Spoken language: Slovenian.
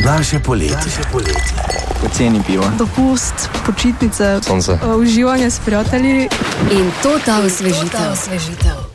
Naše poletje. Poceni pivo. Dopust, počitnice, Sonce. Uživanje s prijatelji. In to ta osvežitev.